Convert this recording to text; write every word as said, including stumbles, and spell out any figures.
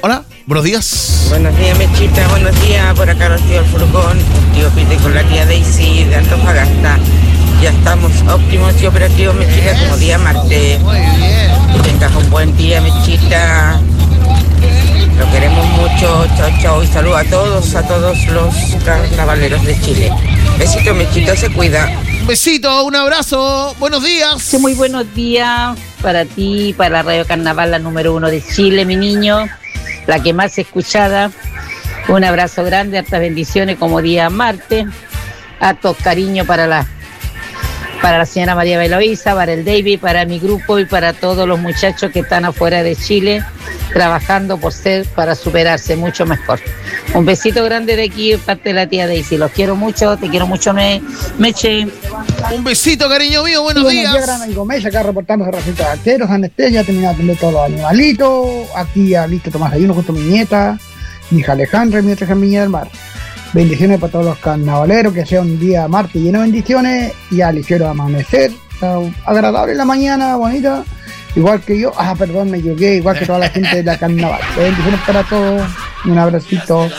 Hola, buenos días. Buenos días, Mechita, buenos días. Por acá Rocío el Furgón, el tío Pite con la tía Daisy de Antofagasta. Ya estamos óptimos y operativos, Mechita, como día martes. Muy bien. Que tengas un buen día, Mechita. Lo queremos mucho. Chao, chao. Y saludo a todos, a todos los carnavaleros de Chile. Besito, Mechita, se cuida. Un besito, un abrazo. Buenos días. Sí, muy buenos días para ti, para la Radio Carnaval, la número uno de Chile, mi niño. La que más escuchada. Un abrazo grande, hartas bendiciones como día martes. Hartos cariño para la para la señora María Beloísa, para el David, para mi grupo y para todos los muchachos que están afuera de Chile trabajando por ser, para superarse mucho mejor. Un besito grande de aquí, parte de la tía Daisy. Los quiero mucho, te quiero mucho, me, Meche. Un besito, cariño mío, buenos, buenos días. días, gran amigo Meche, acá reportando de Recinto Arteros, anestesia, terminé de atender todos los animalitos. Aquí ya listo tomar desayuno junto a mi nieta, mi hija Alejandra y mi otra hija Miña del Mar. Bendiciones para todos los carnavaleros, que sea un día martes lleno de bendiciones. Ya ligero amanecer, agradable en la mañana, bonita. Igual que yo, ah, perdón, me equivoqué, igual que toda la gente de la carnaval. Bendiciones para todos, un abracito.